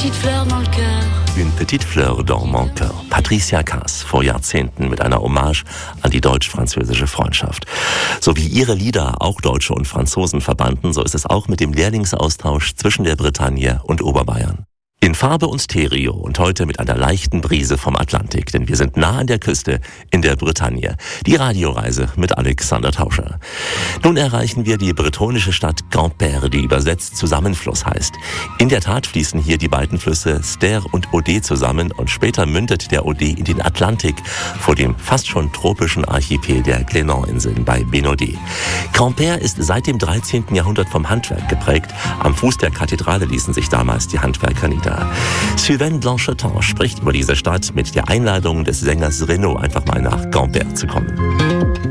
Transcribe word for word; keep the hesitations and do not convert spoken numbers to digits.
petite fleur dans le cœur. Une petite fleur dans mon cœur. Patricia Kaas, vor Jahrzehnten mit einer Hommage an die deutsch-französische Freundschaft. So wie ihre Lieder auch Deutsche und Franzosen verbanden, so ist es auch mit dem Lehrlingsaustausch zwischen der Bretagne und Oberbayern. In Farbe und Stereo und heute mit einer leichten Brise vom Atlantik, denn wir sind nah an der Küste in der Bretagne. Die Radioreise mit Alexander Tauscher. Nun erreichen wir die bretonische Stadt Quimper, die übersetzt Zusammenfluss heißt. In der Tat fließen hier die beiden Flüsse Ster und Odé zusammen und später mündet der Odé in den Atlantik vor dem fast schon tropischen Archipel der Glénan-Inseln bei Bénodet. Quimper ist seit dem dreizehnten Jahrhundert vom Handwerk geprägt. Am Fuß der Kathedrale ließen sich damals die Handwerker nieder. Sylvain Blancheton spricht über diese Stadt mit der Einladung des Sängers Renaud, einfach mal nach Quimper zu kommen.